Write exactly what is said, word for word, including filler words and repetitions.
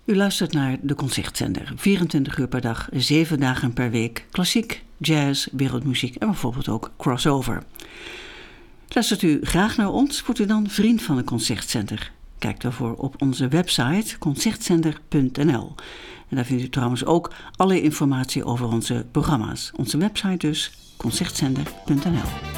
U luistert naar de Concertzender. vierentwintig uur per dag, zeven dagen per week. Klassiek, jazz, wereldmuziek en bijvoorbeeld ook crossover. Luistert u graag naar ons, wordt u dan vriend van de Concertzender. Kijk daarvoor op onze website concertzender punt n l. En daar vindt u trouwens ook alle informatie over onze programma's. Onze website dus, concertzender punt n l.